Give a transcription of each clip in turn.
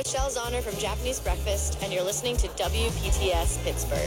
Michelle Zahner from Japanese Breakfast, and you're listening to WPTS Pittsburgh.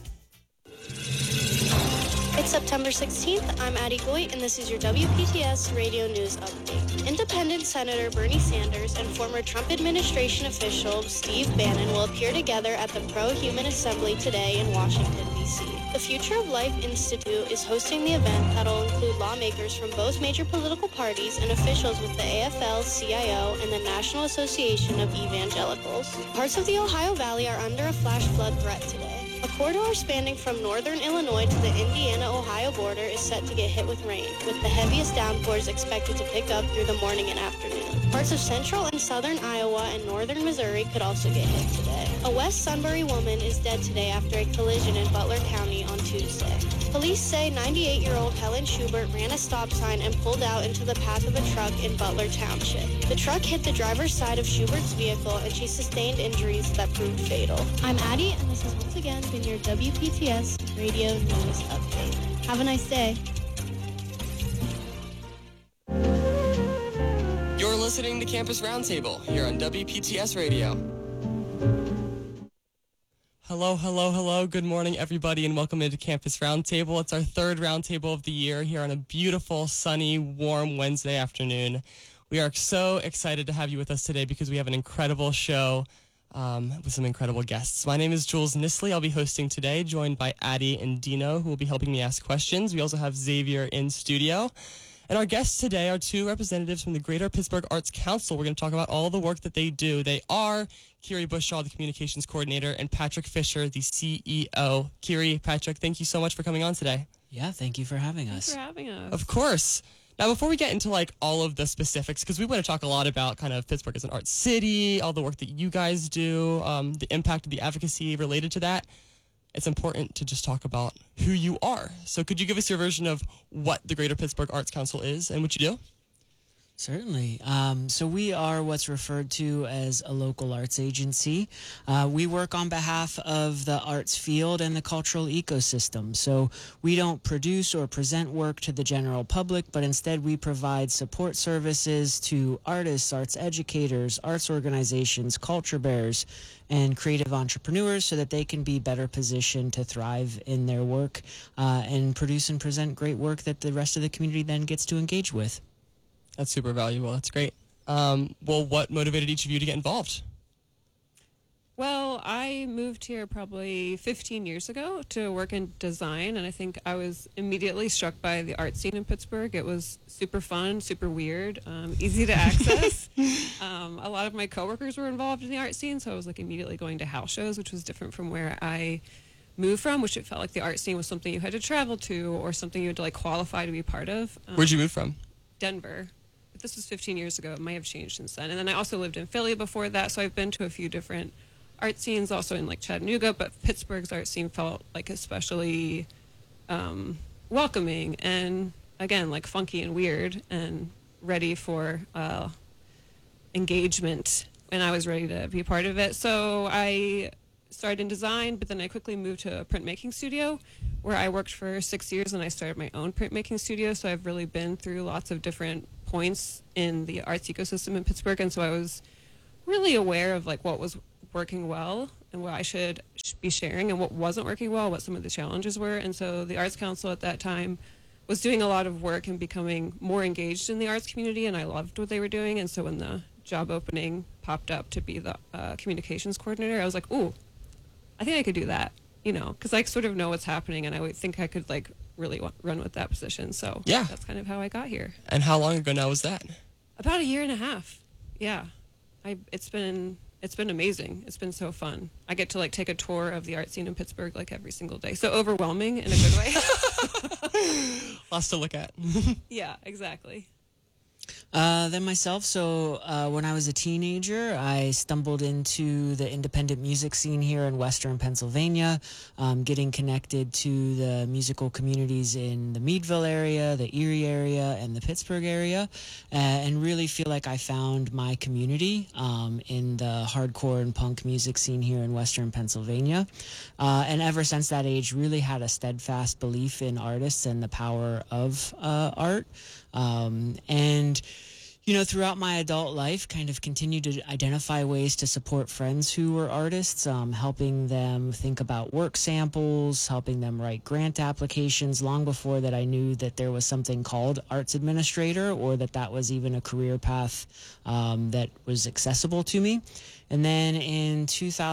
It's September 16th. I'm Addie Goit, and this is your WPTS Radio News Update. Independent Senator Bernie Sanders and former Trump administration official Steve Bannon will appear together at the Pro-Human Assembly today in Washington, D.C. The Future of Life Institute is hosting the event that'll include lawmakers from both major political parties and officials with the AFL-CIO and the National Association of Evangelicals. Parts of the Ohio Valley are under a flash flood threat today. A corridor spanning from northern Illinois to the Indiana-Ohio border is set to get hit with rain, with the heaviest downpours expected to pick up through the morning and afternoon. Parts of central and southern Iowa and northern Missouri could also get hit today. A West Sunbury woman is dead today after a collision in Butler County on Tuesday. Police say 98-year-old Helen Schubert ran a stop sign and pulled out into the path of a truck in Butler Township. The truck hit the driver's side of Schubert's vehicle, and she sustained injuries that proved fatal. I'm Addie, and this has once again been your WPTS Radio News Update. Have a nice day. You're listening to Campus Roundtable here on WPTS Radio. Hello. Good morning, everybody, and welcome into Campus Roundtable. It's our third roundtable of the year here on a beautiful, sunny, warm Wednesday afternoon. We are so excited to have you with us today because we have an incredible show with some incredible guests. My name is Jules Nisley. I'll be hosting today, joined by Addie and Dino, who will be helping me ask questions. We also have Xavier in studio. And our guests today are two representatives from the Greater Pittsburgh Arts Council. We're going to talk about all the work that they do. They are Kiri Bushall, the communications coordinator, and Patrick Fisher, the CEO. Kiri, Patrick, thank you so much for coming on today. Yeah, thank you for having us. Thanks for having us. Of course. Now, before we get into all of the specifics, because we want to talk a lot about kind of Pittsburgh as an art city, all the work that you guys do, the impact of the advocacy related to that, it's important to just talk about who you are. So could you give us your version of what the Greater Pittsburgh Arts Council is and what you do? Certainly. So we are what's referred to as a local arts agency. We work on behalf of the arts field and the cultural ecosystem. So we don't produce or present work to the general public, but instead we provide support services to artists, arts educators, arts organizations, culture bearers, and creative entrepreneurs so that they can be better positioned to thrive in their work and produce and present great work that the rest of the community then gets to engage with. That's super valuable. That's great. Well, what motivated each of you to get involved? Well, I moved here probably 15 years ago to work in design, and I think I was immediately struck by the art scene in Pittsburgh. It was super fun, super weird, easy to access. A lot of my coworkers were involved in the art scene, so I was immediately going to house shows, which was different from where I moved from, which it felt like the art scene was something you had to travel to or something you had to qualify to be part of. Where'd you move from? Denver. But this was 15 years ago. It might have changed since then. And then I also lived in Philly before that, so I've been to a few different art scenes, also in Chattanooga, but Pittsburgh's art scene felt especially welcoming and, again, funky and weird and ready for engagement, and I was ready to be a part of it. So I started in design, but then I quickly moved to a printmaking studio where I worked for 6 years, and I started my own printmaking studio. So I've really been through lots of different points in the arts ecosystem in Pittsburgh, and so I was really aware of what was working well and what I should be sharing and what wasn't working well, what some of the challenges were. And so the Arts Council at that time was doing a lot of work and becoming more engaged in the arts community, and I loved what they were doing. And so when the job opening popped up to be the communications coordinator, I was like, ooh, I think I could do that, because I sort of know what's happening, and I would think I could really run with that position. So yeah, that's kind of how I got here. And how long ago now was that? About 1.5 years. Yeah. It's been amazing. It's been so fun. I get to take a tour of the art scene in Pittsburgh every single day. So overwhelming in a good way. Lots to look at. Yeah, exactly. Then myself, so when I was a teenager, I stumbled into the independent music scene here in Western Pennsylvania, getting connected to the musical communities in the Meadville area, the Erie area, and the Pittsburgh area, and really feel like I found my community in the hardcore and punk music scene here in Western Pennsylvania. And ever since that age, really had a steadfast belief in artists and the power of art. And Throughout my adult life, kind of continued to identify ways to support friends who were artists, helping them think about work samples, helping them write grant applications long before that I knew that there was something called arts administrator or that was even a career path that was accessible to me. And then in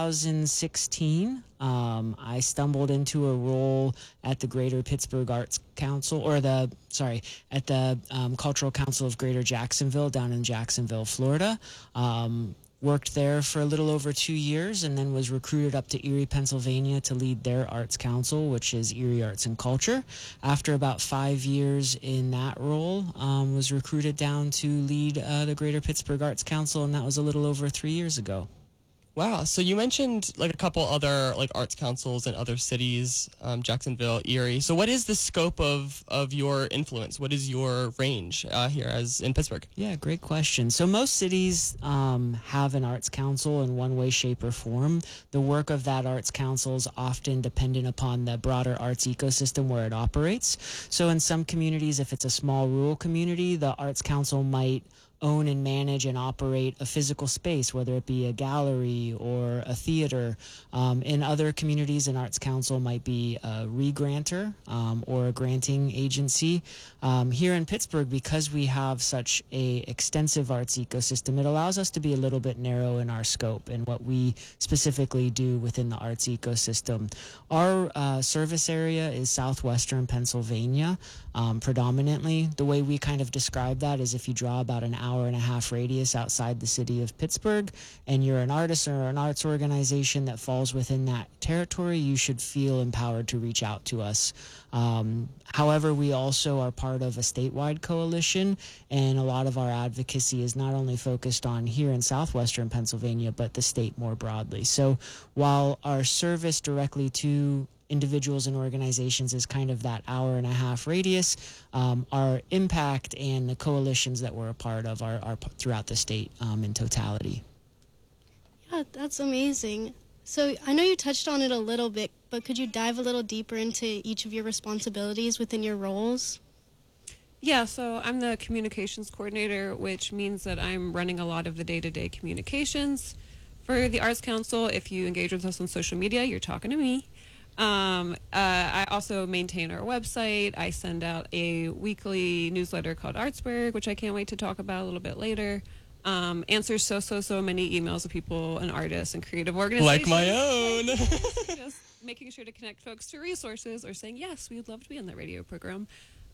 2016, I stumbled into a role at the Greater Pittsburgh Arts Council, at the Cultural Council of Greater Jacksonville down in Jacksonville, Florida. Worked there for a little over 2 years and then was recruited up to Erie, Pennsylvania to lead their arts council, which is Erie Arts and Culture. After about 5 years in that role, was recruited down to lead the Greater Pittsburgh Arts Council, and that was a little over 3 years ago. Wow. So you mentioned like a couple other like arts councils in other cities, Jacksonville, Erie. So what is the scope of your influence? What is your range here as in Pittsburgh? Yeah, great question. So most cities have an arts council in one way, shape, or form. The work of that arts council is often dependent upon the broader arts ecosystem where it operates. So in some communities, if it's a small rural community, the arts council might own and manage and operate a physical space, whether it be a gallery or a theater. In other communities, an arts council might be a re-grantor or a granting agency. Here in Pittsburgh, because we have such a extensive arts ecosystem, it allows us to be a little bit narrow in our scope and what we specifically do within the arts ecosystem. Our service area is southwestern Pennsylvania, predominantly. The way we kind of describe that is if you draw about an hour and a half radius outside the city of Pittsburgh and you're an artist or an arts organization that falls within that territory, you should feel empowered to reach out to us. However, we also are part of a statewide coalition, and a lot of our advocacy is not only focused on here in southwestern Pennsylvania, but the state more broadly. So while our service directly to individuals and organizations is kind of that hour and a half radius, our impact and the coalitions that we're a part of are throughout the state in totality. Yeah, that's amazing. So I know you touched on it a little bit, but could you dive a little deeper into each of your responsibilities within your roles? Yeah, so I'm the communications coordinator, which means that I'm running a lot of the day-to-day communications for the Arts Council. If you engage with us on social media, you're talking to me. I also maintain our website. I send out a weekly newsletter called Artsburg, which I can't wait to talk about a little bit later. Answers so many emails of people and artists and creative organizations. Like my own. Just making sure to connect folks to resources or saying, yes, we would love to be on that radio program.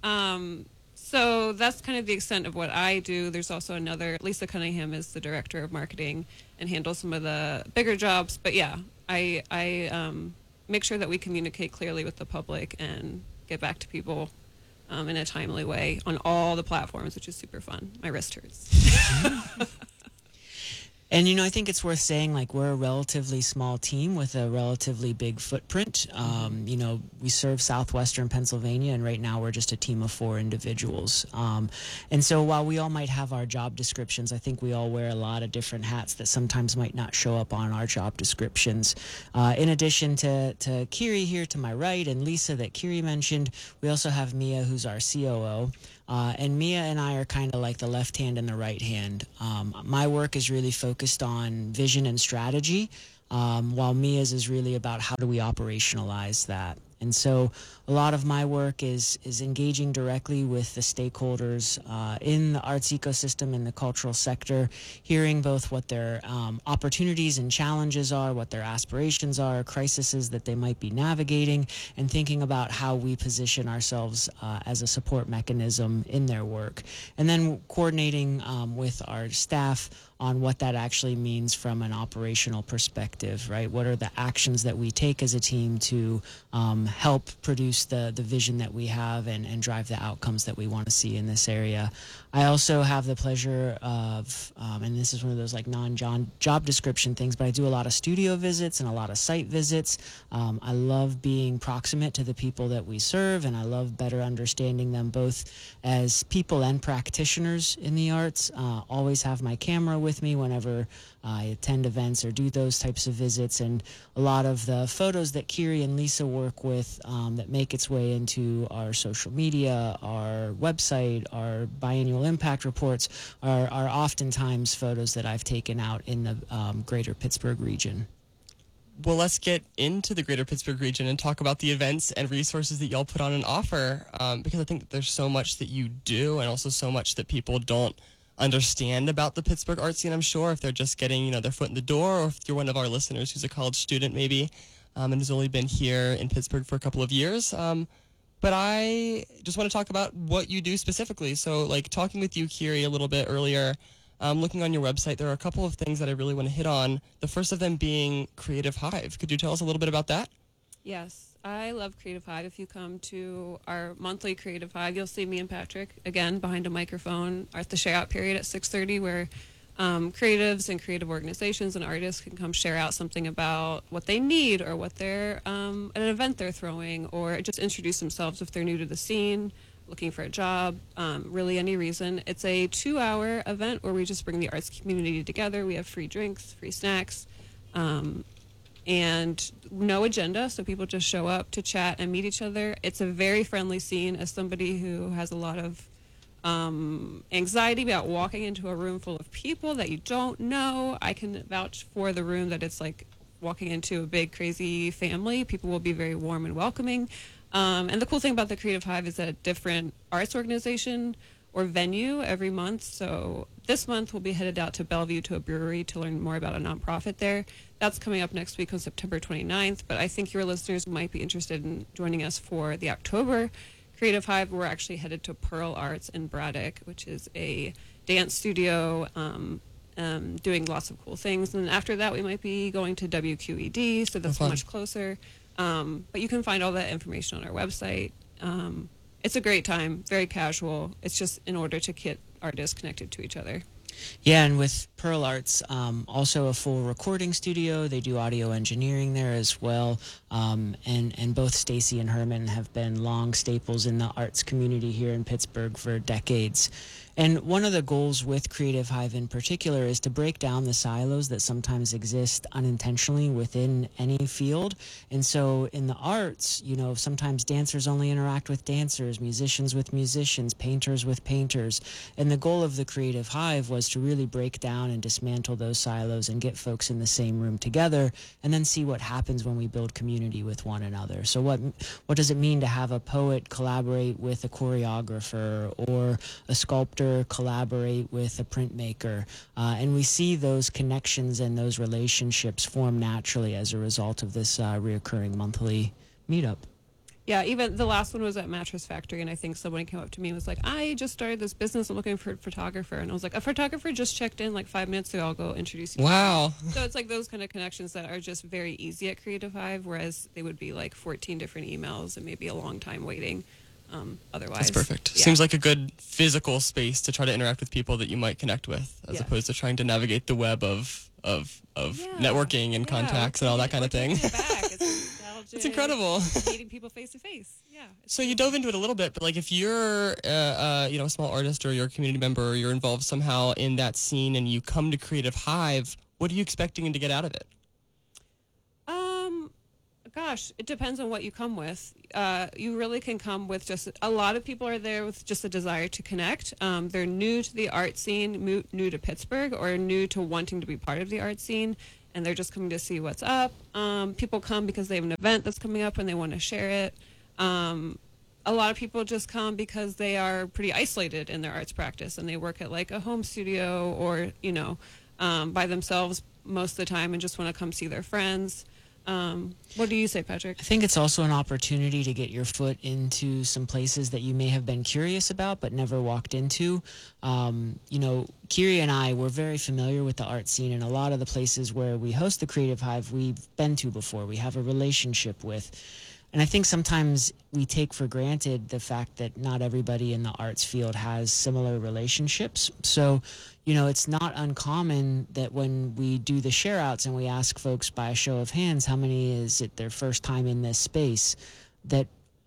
So that's kind of the extent of what I do. There's also another, Lisa Cunningham is the director of marketing and handles some of the bigger jobs. But yeah, I make sure that we communicate clearly with the public and get back to people in a timely way on all the platforms, which is super fun. My wrist hurts. And, I think it's worth saying, like, we're a relatively small team with a relatively big footprint. We serve southwestern Pennsylvania, and right now we're just a team of 4 individuals. And so while we all might have our job descriptions, I think we all wear a lot of different hats that sometimes might not show up on our job descriptions. In addition to Kiri here to my right and Lisa that Kiri mentioned, we also have Mia, who's our COO. And Mia and I are kind of like the left hand and the right hand. My work is really focused on vision and strategy, while Mia's is really about how do we operationalize that. And so a lot of my work is engaging directly with the stakeholders in the arts ecosystem and the cultural sector, hearing both what their opportunities and challenges are, what their aspirations are, crises that they might be navigating, and thinking about how we position ourselves as a support mechanism in their work. And then coordinating with our staff on what that actually means from an operational perspective, right? What are the actions that we take as a team to help produce the vision that we have and drive the outcomes that we want to see in this area. I also have the pleasure of, and this is one of those like non-job description things, but I do a lot of studio visits and a lot of site visits. I love being proximate to the people that we serve, and I love better understanding them both as people and practitioners in the arts. Always have my camera with me whenever I attend events or do those types of visits, and a lot of the photos that Kiri and Lisa work with with that make its way into our social media, our website, our biannual impact reports are oftentimes photos that I've taken out in the greater Pittsburgh region. Well, let's get into the greater Pittsburgh region and talk about the events and resources that y'all put on and offer, because I think that there's so much that you do and also so much that people don't understand about the Pittsburgh art scene, I'm sure, if they're just getting their foot in the door, or if you're one of our listeners who's a college student maybe and has only been here in Pittsburgh for a couple of years. But I just want to talk about what you do specifically. So, like, talking with you, Kiri, a little bit earlier, looking on your website, there are a couple of things that I really want to hit on. The first of them being Creative Hive. Could you tell us a little bit about that? Yes, I love Creative Hive. If you come to our monthly Creative Hive, you'll see me and Patrick, again, behind a microphone at the share-out period at 6:30, where creatives and creative organizations and artists can come share out something about what they need or what they're an event they're throwing, or just introduce themselves if they're new to the scene, looking for a job, really any reason. It's a 2-hour event where we just bring the arts community together. We have free drinks, free snacks, and no agenda, so people just show up to chat and meet each other. It's a very friendly scene. As somebody who has a lot of anxiety about walking into a room full of people that you don't know, I can vouch for the room that it's like walking into a big, crazy family. People will be very warm and welcoming. And the cool thing about the Creative Hive is that a different arts organization or venue every month. So this month we'll be headed out to Bellevue to a brewery to learn more about a nonprofit there. That's coming up next week on September 29th. But I think your listeners might be interested in joining us for the October Creative Hive. We're actually headed to Pearl Arts in Braddock, which is a dance studio doing lots of cool things. And after that, we might be going to WQED, so that's much closer. But you can find all that information on our website. It's a great time, very casual. It's just in order to get artists connected to each other. Yeah, and with Pearl Arts, also a full recording studio. They do audio engineering there as well. And both Stacy and Herman have been long staples in the arts community here in Pittsburgh for decades. And one of the goals with Creative Hive in particular is to break down the silos that sometimes exist unintentionally within any field. And so in the arts, sometimes dancers only interact with dancers, musicians with musicians, painters with painters. And the goal of the Creative Hive was to really break down and dismantle those silos and get folks in the same room together, and then see what happens when we build community with one another. So what does it mean to have a poet collaborate with a choreographer, or a sculptor collaborate with a printmaker? And we see those connections and those relationships form naturally as a result of this reoccurring monthly meetup. Yeah, even the last one was at Mattress Factory, and I think someone came up to me and was like, I just started this business, I'm looking for a photographer. And I was like, a photographer just checked in like 5 minutes ago, I'll go introduce you. Wow. So it's like those kind of connections that are just very easy at Creative Hive, whereas they would be like 14 different emails and maybe a long time waiting otherwise. That's perfect. Yeah. Seems like a good physical space to try to interact with people that you might connect with, as Yes. opposed to trying to navigate the web of networking and contacts and all that kind of thing. It's incredible. Meeting people face to face. Yeah. So you dove into it a little bit, but like if you're a small artist, or you're a community member, or you're involved somehow in that scene, and you come to Creative Hive, what are you expecting to get out of it? Gosh, it depends on what you come with. You really can come with just, a lot of people are there with just a desire to connect. They're new to the art scene, new to Pittsburgh, or new to wanting to be part of the art scene, and they're just coming to see what's up. People come because they have an event that's coming up and they want to share it. A lot of people just come because they are pretty isolated in their arts practice, and they work at like a home studio, or, by themselves most of the time, and just want to come see their friends. What do you say, Patrick? I think it's also an opportunity to get your foot into some places that you may have been curious about but never walked into. Kiri and I were very familiar with the art scene, and a lot of the places where we host the Creative Hive we've been to before, we have a relationship with. And I think sometimes we take for granted the fact that not everybody in the arts field has similar relationships. So, it's not uncommon that when we do the share outs and we ask folks by a show of hands, how many is it their first time in this space, that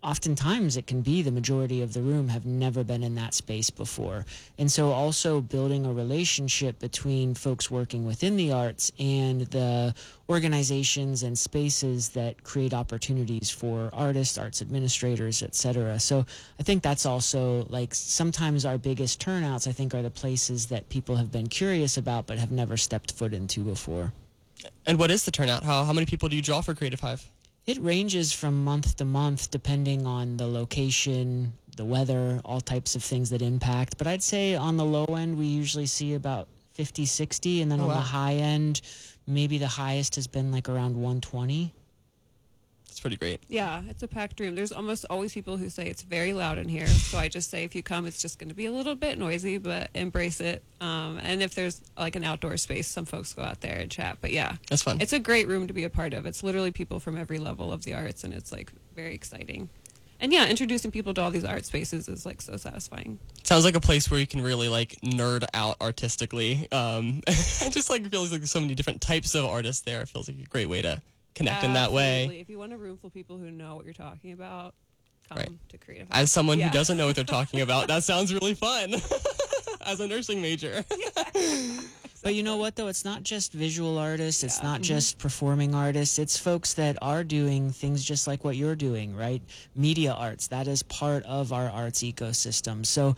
oftentimes it can be the majority of the room have never been in that space before. And so also building a relationship between folks working within the arts and the organizations and spaces that create opportunities for artists, arts administrators, etc. So I think that's also like sometimes our biggest turnouts, I think, are the places that people have been curious about but have never stepped foot into before. And what is the turnout? How many people do you draw for Creative Hive? It ranges from month to month depending on the location, the weather, all types of things that impact. But I'd say on the low end, we usually see about 50, 60. And then on the high end, maybe the highest has been like around 120. It's pretty great. Yeah, it's a packed room. There's almost always people who say it's very loud in here. So I just say if you come, it's just going to be a little bit noisy, but embrace it. And if there's like an outdoor space, some folks go out there and chat. But yeah, That's fun. it's a great room to be a part of. It's literally people from every level of the arts, and it's like very exciting. And yeah, introducing people to all these art spaces is like so satisfying. Sounds like a place where you can really like nerd out artistically. It just like feels like there's so many different types of artists there. It feels like a great way to connect in that Absolutely. way. If you want a room full of people who know what you're talking about, come Right. to Creative. As someone Yeah. who doesn't know what they're talking about, that sounds really fun. As a nursing major. But you know what, though? It's not just visual artists. It's not just performing artists. It's folks that are doing things just like what you're doing, right? Media arts, that is part of our arts ecosystem. So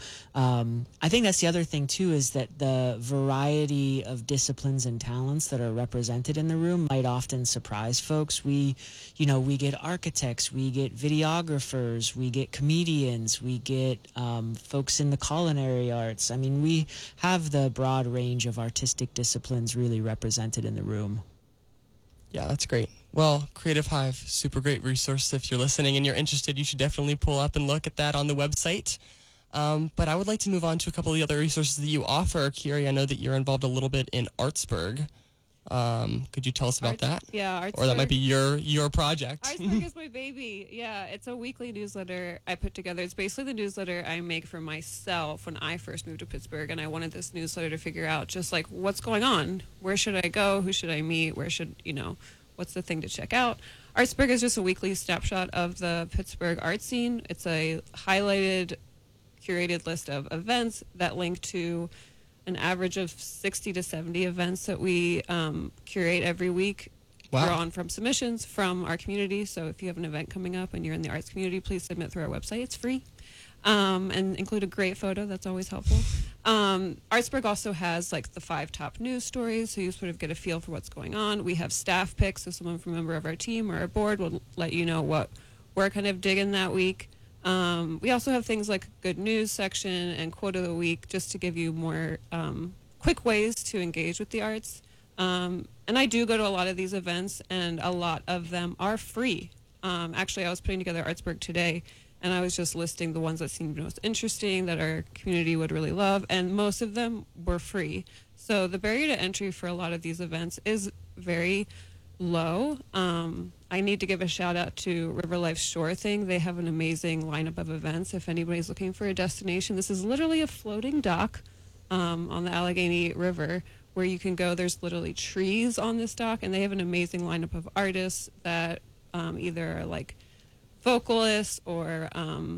I think that's the other thing, too, is that the variety of disciplines and talents that are represented in the room might often surprise folks. We get architects, we get videographers, we get comedians, we get folks in the culinary arts. I mean, we have the broad range of artistic disciplines really represented in the room. Yeah, that's great. Well, Creative Hive, super great resource. If you're listening and you're interested, you should definitely pull up and look at that on the website. But I would like to move on to a couple of the other resources that you offer. Kiri, I know that you're involved a little bit in Artsburg. Could you tell us about that? Yeah, Artsburg. Or that might be your project. Artsburg is my baby. Yeah, it's a weekly newsletter I put together. It's basically the newsletter I make for myself when I first moved to Pittsburgh, and I wanted this newsletter to figure out just like what's going on. Where should I go? Who should I meet? What's the thing to check out? Artsburg is just a weekly snapshot of the Pittsburgh art scene. It's a highlighted, curated list of events that link to an average of 60 to 70 events that we curate every week. Wow. Drawn from submissions from our community. So if you have an event coming up and you're in the arts community, please submit through our website. It's free. And include a great photo. That's always helpful. Artsburg also has like the 5 top news stories, so you sort of get a feel for what's going on. We have staff picks, so someone from a member of our team or our board will let you know what we're kind of digging that week. We also have things like good news section and quote of the week, just to give you more quick ways to engage with the arts. And I do go to a lot of these events, and a lot of them are free. Actually, I was putting together Artsburg today, and I was just listing the ones that seemed most interesting that our community would really love, and most of them were free. So the barrier to entry for a lot of these events is very low. I need to give a shout out to River Life Shore Thing. They have an amazing lineup of events. If anybody's looking for a destination, this is literally a floating dock on the Allegheny River where you can go. There's literally trees on this dock, and they have an amazing lineup of artists that either are like vocalists or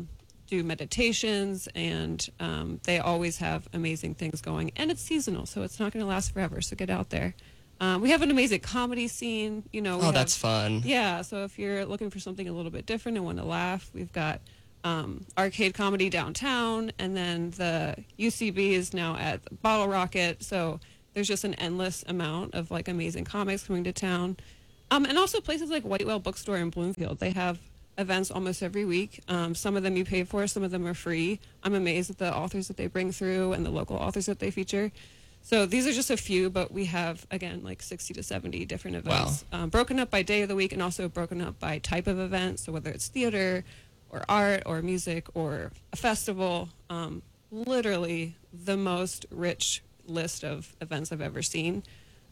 do meditations, and they always have amazing things going. And it's seasonal, so it's not going to last forever, so get out there. We have an amazing comedy scene. That's fun. Yeah, so if you're looking for something a little bit different and want to laugh, we've got arcade comedy downtown, and then the UCB is now at the Bottle Rocket, so there's just an endless amount of like amazing comics coming to town. And also places like Whitewell Bookstore in Bloomfield. They have events almost every week. Some of them you pay for, some of them are free. I'm amazed at the authors that they bring through and the local authors that they feature. So these are just a few, but we have, again, like 60 to 70 different events. Wow. Broken up by day of the week and also broken up by type of event. So whether it's theater or art or music or a festival, literally the most rich list of events I've ever seen.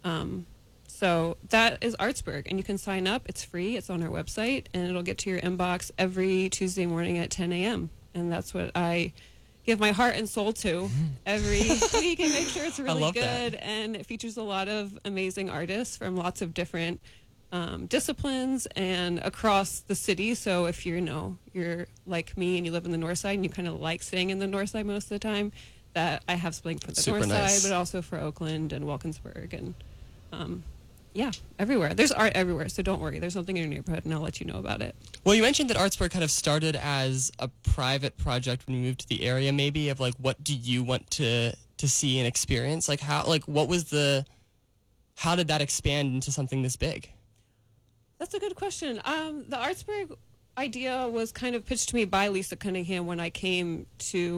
So that is Artsburg, and you can sign up. It's free. It's on our website, and it'll get to your inbox every Tuesday morning at 10 a.m. And that's what I give my heart and soul to every week and make sure it's really love good. that. And it features a lot of amazing artists from lots of different disciplines and across the city. So if you're like me and you live in the north side and you kind of like staying in the north side most of the time, that I have something for the Super north nice. side, but also for Oakland and Wilkinsburg and yeah, everywhere. There's art everywhere, so don't worry. There's something in your neighborhood, and I'll let you know about it. Well, you mentioned that Artsburg kind of started as a private project when you moved to the area, maybe, of like, what do you want to see and experience? Like, how did that expand into something this big? That's a good question. The Artsburg idea was kind of pitched to me by Lisa Cunningham when I came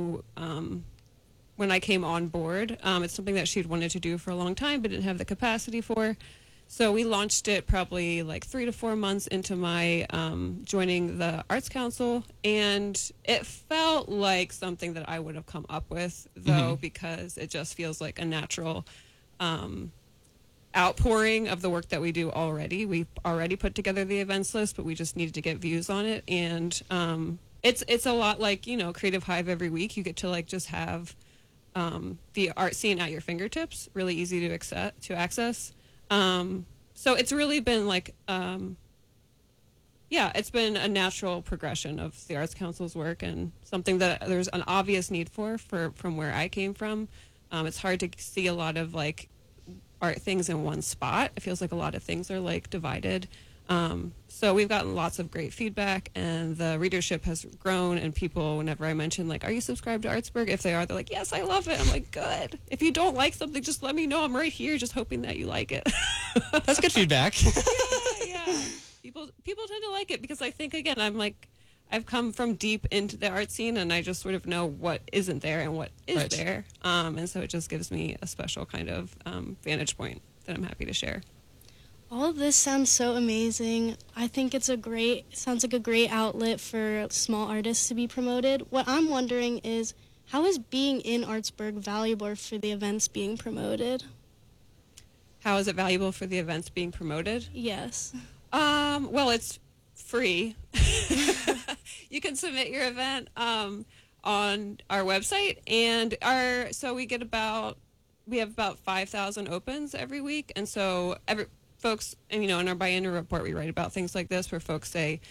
on board. It's something that she'd wanted to do for a long time, but didn't have the capacity for. So we launched it probably like 3 to 4 months into my joining the Arts Council, and it felt like something that I would have come up with, though, because it just feels like a natural outpouring of the work that we do already. We've already put together the events list, but we just needed to get views on it, and it's a lot like, Creative Hive every week. You get to like just have the art scene at your fingertips, really easy to access. So it's really been like, it's been a natural progression of the Arts Council's work and something that there's an obvious need from where I came from. It's hard to see a lot of like art things in one spot. It feels like a lot of things are like divided. So we've gotten lots of great feedback, and the readership has grown, and people, whenever I mention like, are you subscribed to Artsburg? If they are, they're like, yes, I love it. I'm like, good. If you don't like something, just let me know. I'm right here just hoping that you like it. That's good feedback. Yeah. People tend to like it because I think, again, I've come from deep into the art scene, and I just sort of know what isn't there and what is Right. there. And so it just gives me a special kind of vantage point that I'm happy to share. All of this sounds so amazing. I think it sounds like a great outlet for small artists to be promoted. What I'm wondering is, how is being in Artsburg valuable for the events being promoted? How is it valuable for the events being promoted? Yes. Well, it's free. You can submit your event on our website, and we have about 5,000 opens every week, and so folks, and in our biannual report, we write about things like this, where folks say,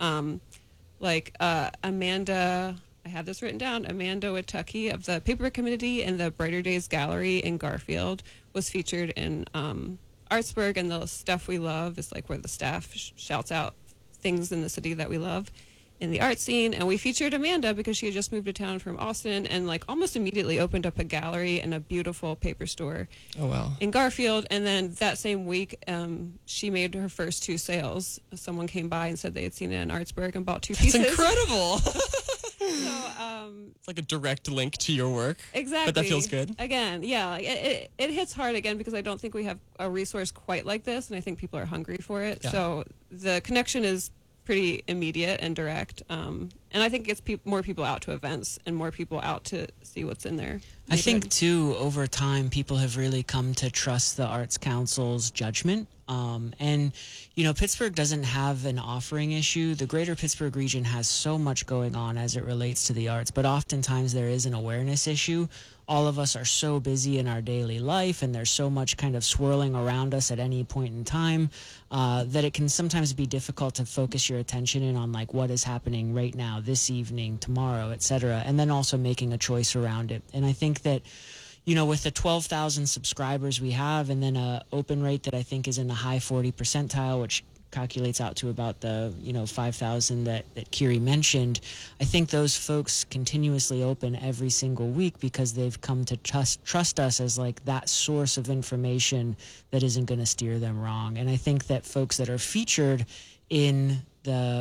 Amanda, I have this written down, Amanda Witucky of the Paper Committee and the Brighter Days Gallery in Garfield was featured in Artsburg, and the Stuff We Love is like where the staff shouts out things in the city that we love in the art scene. And we featured Amanda because she had just moved to town from Austin and like almost immediately opened up a gallery and a beautiful paper store Oh, wow. in Garfield. And then that same week, she made her first 2 sales. Someone came by and said they had seen it in Artsburg and bought 2 It's pieces. incredible. So, It's like a direct link to your work. exactly. But that feels good. Again, yeah, like, it hits hard again because I don't think we have a resource quite like this, and I think people are hungry for it. Yeah. So the connection is pretty immediate and direct, and I think it gets more people out to events and more people out to see what's in there. I think, too, over time, people have really come to trust the Arts Council's judgment. And, Pittsburgh doesn't have an offering issue. The greater Pittsburgh region has so much going on as it relates to the arts, but oftentimes there is an awareness issue. All of us are so busy in our daily life, and there's so much kind of swirling around us at any point in time that it can sometimes be difficult to focus your attention in on like what is happening right now, this evening, tomorrow, etc., and then also making a choice around it. And I think that, with the 12,000 subscribers we have, and then a open rate that I think is in the high 40 percentile, which calculates out to about the 5,000 that Kiri mentioned, I think those folks continuously open every single week because they've come to trust us as like that source of information that isn't going to steer them wrong. And I think that folks that are featured in the